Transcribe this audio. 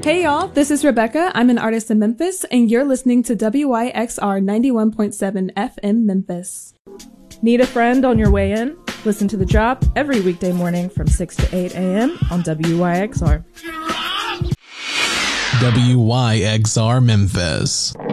Hey y'all, this is Rebecca. I'm an artist in Memphis, and you're listening to WYXR 91.7 FM Memphis. Need a friend on your way in? Listen to The Drop every weekday morning from 6 to 8 a.m. on WYXR. WYXR Memphis.